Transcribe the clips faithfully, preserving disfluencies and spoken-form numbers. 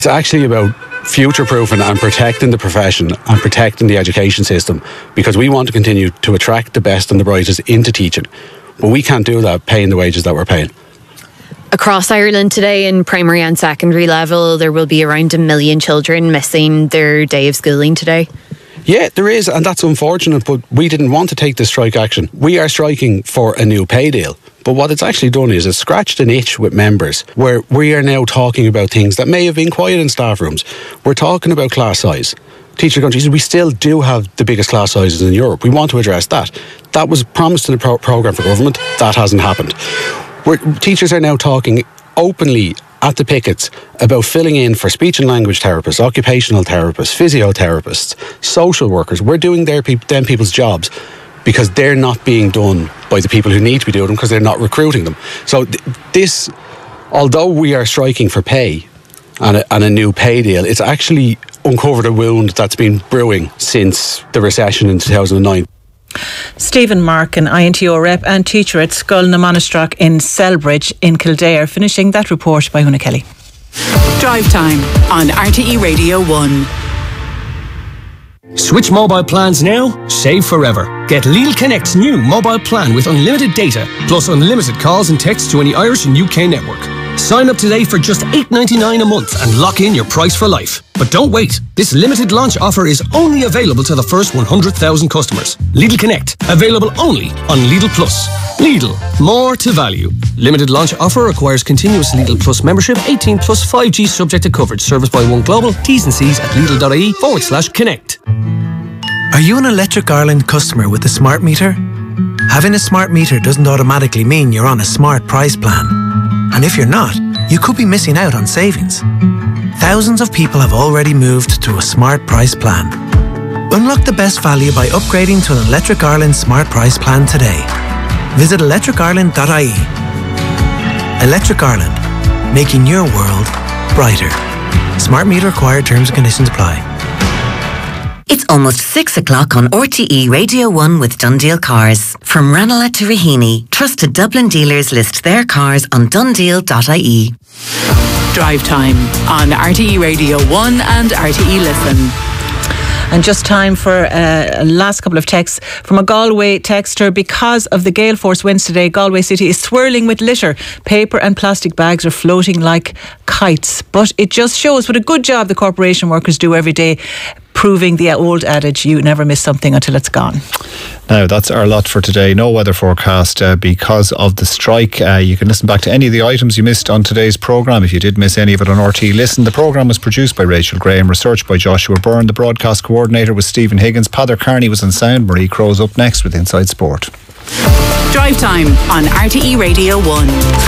It's actually about future-proofing and protecting the profession and protecting the education system, because we want to continue to attract the best and the brightest into teaching. But we can't do that paying the wages that we're paying. Across Ireland today, in primary and secondary level, there will be around a million children missing their day of schooling today. Yeah, there is, and that's unfortunate, but we didn't want to take this strike action. We are striking for a new pay deal. But what it's actually done is it's scratched an itch with members, where we are now talking about things that may have been quiet in staff rooms. We're talking about class size. Teacher countries, we still do have the biggest class sizes in Europe. We want to address that. That was promised in the pro- programme for government. That hasn't happened. We're, teachers are now talking openly at the pickets about filling in for speech and language therapists, occupational therapists, physiotherapists, social workers. We're doing their pe- them people's jobs because they're not being done by the people who need to be doing them, because they're not recruiting them. So th- this, although we are striking for pay and a, and a new pay deal, it's actually uncovered a wound that's been brewing since the recession in two thousand nine. Stephen Markin, I N T O rep and teacher at Scoil na Monastrack in Selbridge in Kildare, finishing that report by Una Kelly. Drive Time on R T E Radio one. Switch mobile plans now, save forever. Get Lidl Connect's new mobile plan with unlimited data, plus unlimited calls and texts to any Irish and U K network. Sign up today for just eight ninety-nine a month and lock in your price for life. But don't wait. This limited launch offer is only available to the first one hundred thousand customers. Lidl Connect, available only on Lidl Plus. Lidl, more to value. Limited launch offer requires continuous Lidl Plus membership, eighteen plus five G subject to coverage. Service by One Global. T's and C's at Lidl.ie forward slash connect. Are you an Electric Ireland customer with a smart meter? Having a smart meter doesn't automatically mean you're on a smart price plan. And if you're not, you could be missing out on savings. Thousands of people have already moved to a smart price plan. Unlock the best value by upgrading to an Electric Ireland smart price plan today. Visit electric ireland dot I E. Electric Ireland, making your world brighter. Smart meter required, terms and conditions apply. It's almost six o'clock on R T E Radio one with Dundeel Cars. From Ranelagh to Raheny, trusted Dublin dealers list their cars on dundeel dot I E. Drive Time on R T E Radio one and R T E Listen. And just time for uh, a last couple of texts from a Galway texter. Because of the gale force winds today, Galway City is swirling with litter. Paper and plastic bags are floating like kites. But it just shows what a good job the corporation workers do every day, proving the old adage, you never miss something until it's gone. Now, that's our lot for today. No weather forecast uh, because of the strike. Uh, you can listen back to any of the items you missed on today's programme. If you did miss any of it on R T E Listen, the programme was produced by Rachel Graham, researched by Joshua Byrne. The broadcast coordinator was Stephen Higgins. Padder Carney was on sound. Marie Crow's up next with Inside Sport. Drive Time on R T E Radio one.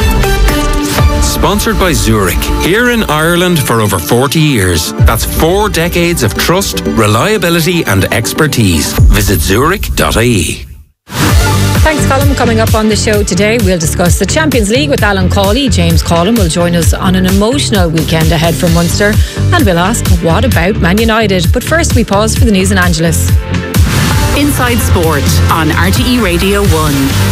Sponsored by Zurich, here in Ireland for over forty years. That's four decades of trust, reliability and expertise. Visit zurich dot I E. Thanks, Colin. Coming up on the show today, we'll discuss the Champions League with Alan Cawley. James Collin will join us on an emotional weekend ahead from Munster, and we'll ask, what about Man United? But first, we pause for the news and Angelis. Inside Sport on R T E Radio one.